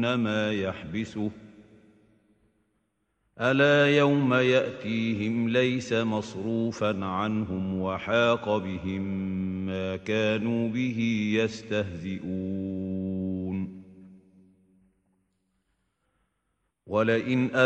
ما يحبسه ألا يوم يأتيهم ليس مصروفا عنهم وحاق بهم ما كانوا به يستهزئون ولئن